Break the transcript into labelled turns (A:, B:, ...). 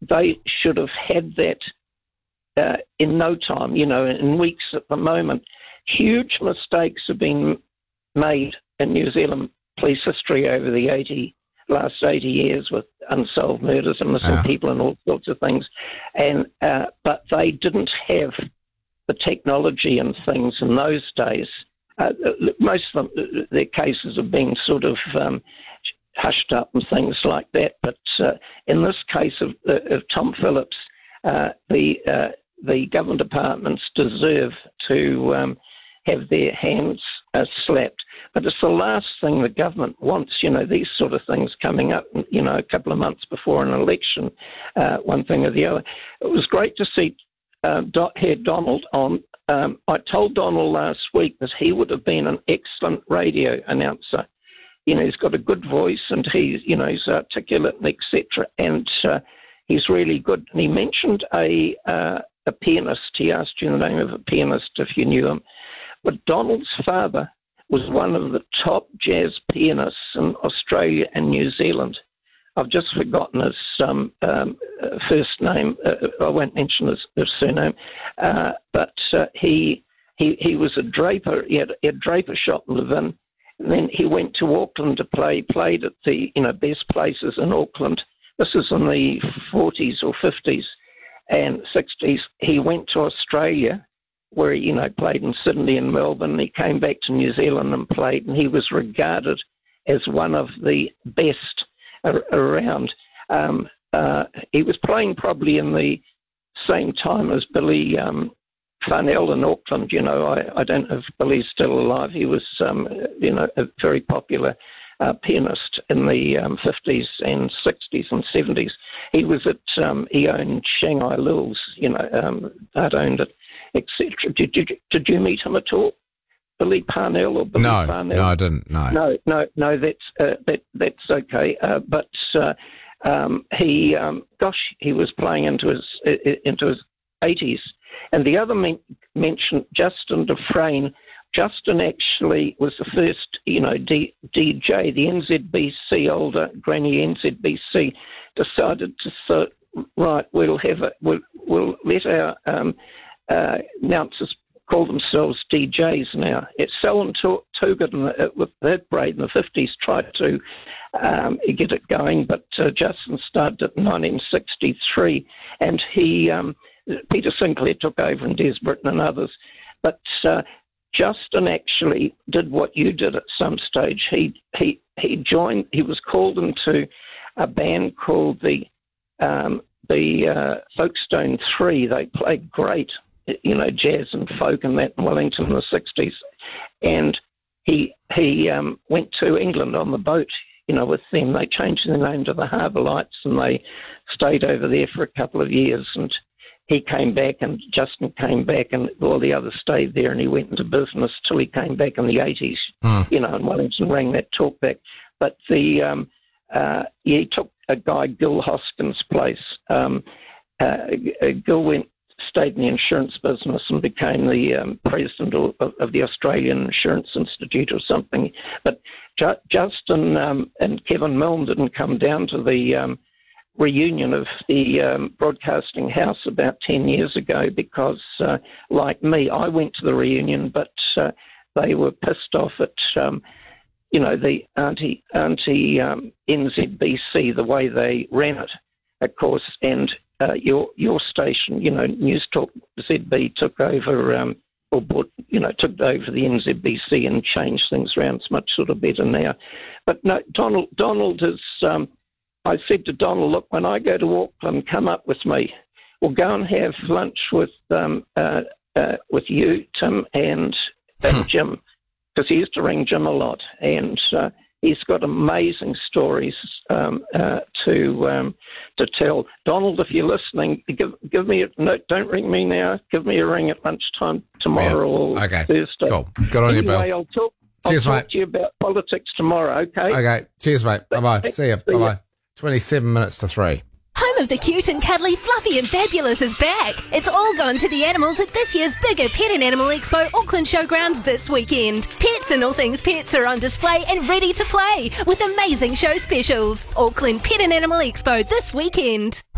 A: they should have had that in no time, in weeks at the moment. Huge mistakes have been made in New Zealand police history over the last 80 years with unsolved murders and missing people and all sorts of things. And but they didn't have the technology and things in those days. Most of them, their cases have been sort of hushed up and things like that. But in this case of Tom Phillips, the government departments deserve to have their hands slapped. But it's the last thing the government wants, these sort of things coming up, a couple of months before an election, one thing or the other. It was great to see hear Donald on. I told Donald last week that he would have been an excellent radio announcer. He's got a good voice and he's articulate, etc. And he's really good. And he mentioned a pianist. He asked you the name of a pianist if you knew him. But Donald's father was one of the top jazz pianists in Australia and New Zealand. I've just forgotten his first name. I won't mention his surname. But he was a draper. He had a draper shop in Levin. And then he went to Auckland to play. Played at the best places in Auckland. This is in the 40s or 50s and 60s. He went to Australia, where he, played in Sydney and Melbourne. He came back to New Zealand and played, and he was regarded as one of the best around. He was playing probably in the same time as Billy Farnell in Auckland. I don't know if Billy's still alive. He was, a very popular pianist in the 50s and 60s and 70s. He was he owned Shanghai Lils, that owned it, etc. Did you meet him at all, Billy Parnell or Billy Farnell?
B: No, I didn't. No.
A: That's okay. But he was playing into his 80s. And the other mention, Justin Dufresne. Justin actually was the first, DJ. The NZBC, older granny NZBC, decided to say, right, we'll let our announcers call themselves DJs now. It's Selwyn Tugat with that braid in the 50s tried to get it going, but Justin started it in 1963, and Peter Sinclair took over and Des Britton and others. But Justin actually did what you did at some stage. He joined. He was called into a band called the Folkestone Three. They played great, jazz and folk and that in Wellington in the 60s. And he went to England on the boat, with them. They changed their name to the Harbour Lights, and they stayed over there for a couple of years. And he came back, and Justin came back, and all the others stayed there, and he went into business till he came back in the 80s, and Wellington rang that talk back. But he took a guy, Gil Hoskins' place. Gil stayed in the insurance business and became the president of the Australian Insurance Institute or something. But Justin and Kevin Milne didn't come down to the reunion of the Broadcasting House about 10 years ago because, like me, I went to the reunion, but they were pissed off at, the anti-NZBC, the way they ran it, of course, and your station, News Talk ZB took over, took over the NZBC and changed things around. It's much sort of better now. But no, Donald is... I said to Donald, look, when I go to Auckland, come up with me. We'll go and have lunch with you, Tim, and Jim, because he used to ring Jim a lot, and he's got amazing stories to tell. Donald, if you're listening, give me a note. Don't ring me now. Give me a ring at lunchtime tomorrow or Thursday.
B: Cool. Good on you, Bill.
A: I'll talk
B: Cheers, mate.
A: to you about politics tomorrow, okay?
B: Okay. Cheers, mate. Bye-bye. See you. Bye-bye. 27 minutes to 3.
C: Home of the cute and cuddly Fluffy and Fabulous is back. It's all gone to the animals at this year's bigger Pet and Animal Expo Auckland Showgrounds this weekend. Pets and all things pets are on display and ready to play with amazing show specials. Auckland Pet and Animal Expo this weekend.